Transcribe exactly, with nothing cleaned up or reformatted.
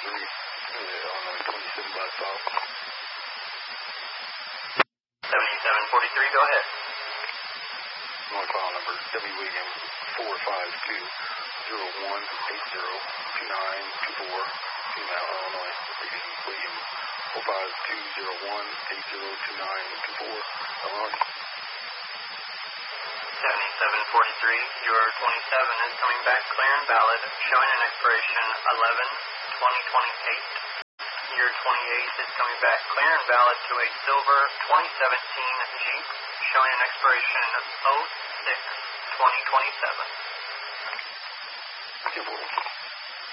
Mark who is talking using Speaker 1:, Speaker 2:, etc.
Speaker 1: three, uh, Illinois twenty-seven by South.
Speaker 2: seventy-seven forty-three, go ahead.
Speaker 1: North file number W William four five two zero one eight zero two nine two four, female Illinois. Repeating, William four five two zero one eight zero two nine two four, Illinois.
Speaker 2: seventy-seven forty-three, your twenty-seven is coming back clear and valid, showing an expiration eleven twenty twenty-eight. Your twenty-eight is coming back clear and valid to a silver twenty seventeen Jeep, showing an expiration oh six twenty twenty-seven.
Speaker 1: Thank you.